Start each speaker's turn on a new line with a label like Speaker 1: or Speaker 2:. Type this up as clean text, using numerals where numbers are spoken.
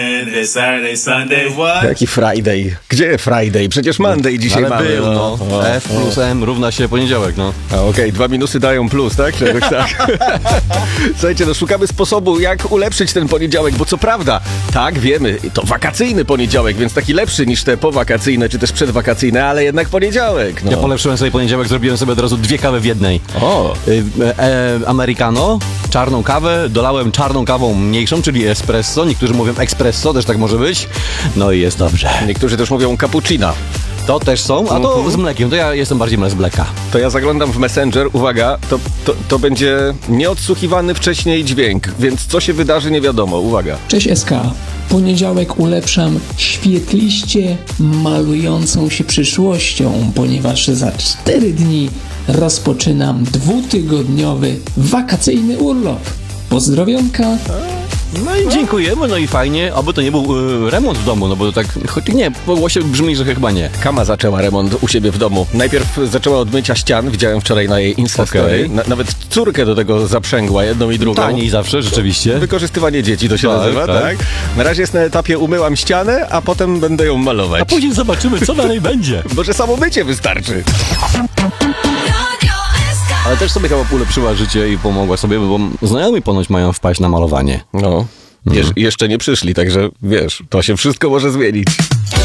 Speaker 1: Saturday, Sunday, what?
Speaker 2: Jaki Friday? Gdzie Friday? Przecież Monday dzisiaj
Speaker 3: Ale
Speaker 2: mamy.
Speaker 3: był, no. F plus M równa się poniedziałek, no.
Speaker 2: Okej, 2 minusy dają plus, tak? Czy jakoś tak? Słuchajcie, no szukamy sposobu, jak ulepszyć ten poniedziałek, bo co prawda, tak, wiemy, to wakacyjny poniedziałek, więc taki lepszy niż te powakacyjne, czy też przedwakacyjne, ale jednak poniedziałek, no.
Speaker 3: Ja polepszyłem sobie poniedziałek, zrobiłem sobie od razu 2 kawy w jednej.
Speaker 2: O!
Speaker 3: Americano, czarną kawę, dolałem czarną kawą mniejszą, czyli espresso. Niektórzy mówią espresso, też tak może być. No i jest dobrze.
Speaker 2: Niektórzy też mówią cappuccina.
Speaker 3: To też są, a to z mlekiem. To ja jestem bardziej z mleka.
Speaker 2: To ja zaglądam w Messenger, uwaga, to będzie nieodsłuchiwany wcześniej dźwięk, więc co się wydarzy nie wiadomo, uwaga.
Speaker 4: Cześć SK. Poniedziałek ulepszam świetliście malującą się przyszłością, ponieważ za 4 dni rozpoczynam 2-tygodniowy wakacyjny urlop. Pozdrowionka.
Speaker 3: No i dziękujemy, no i fajnie. Oby to nie był remont w domu, no bo to tak, choć nie, po głosie brzmi, że chyba nie.
Speaker 2: Kama zaczęła remont u siebie w domu. Najpierw zaczęła od mycia ścian, widziałem wczoraj na jej Instastory.
Speaker 3: Okej.
Speaker 2: Nawet córkę do tego zaprzęgła, jedną i drugą.
Speaker 3: Taniej zawsze, rzeczywiście.
Speaker 2: Wykorzystywanie dzieci to się
Speaker 3: Tak,
Speaker 2: nazywa,
Speaker 3: tak.
Speaker 2: tak? Na razie jest na etapie umyłam ścianę, a potem będę ją malować.
Speaker 3: A później zobaczymy, co dalej będzie.
Speaker 2: Może samo mycie wystarczy.
Speaker 3: Ale też sobie chyba ulepszyła życie i pomogła sobie, bo znajomi ponoć mają wpaść na malowanie.
Speaker 2: No, jeszcze nie przyszli, także wiesz, to się wszystko może zmienić.